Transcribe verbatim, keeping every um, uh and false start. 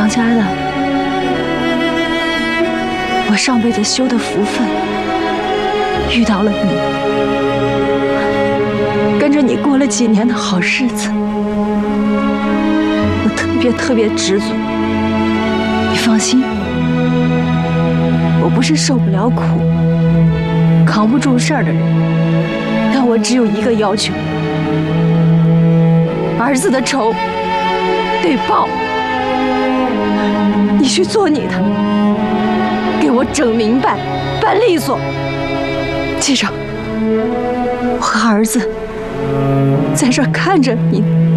家的，我上辈子修的福分遇到了你，跟着你过了几年的好日子，我特别特别知足。你放心，我不是受不了苦、扛不住事儿的人，但我只有一个要求：儿子的仇得报。你去做你的，给我整明白、办利索。记着，我和儿子在这儿看着你。